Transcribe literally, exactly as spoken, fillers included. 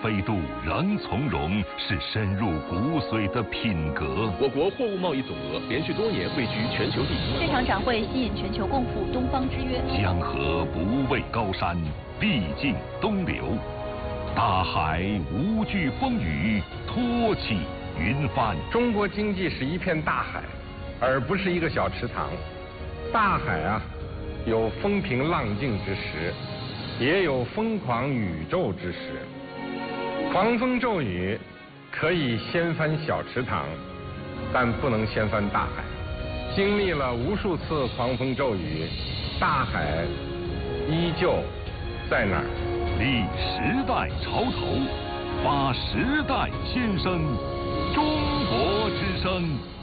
飞度仍从容，是深入骨髓的品格。 我国货物贸易总额连续多年位居全球第一。 这场展会吸引全球共赴东方之约。 江河不畏高山，必尽东流；大海无惧风雨，托起云帆。 中国经济是一片大海，而不是一个小池塘。大海啊，有风平浪静之时，也有疯狂宇宙之时。狂风骤雨可以掀翻小池塘，但不能掀翻大海。经历了无数次狂风骤雨，大海依旧在那儿。 立时代潮头，发时代先声，中国之声。